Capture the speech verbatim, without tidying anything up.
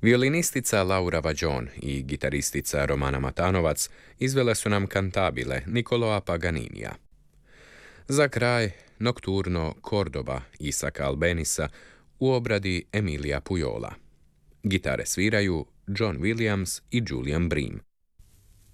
Violinistica Laura Vađon i gitaristica Romana Matanovac izvele su nam kantabile Niccolò Paganinija. Za kraj, Nokturno Cordoba Isaka Albenisa u obradi Emilija Pujola. Gitare sviraju John Williams i Julian Bream.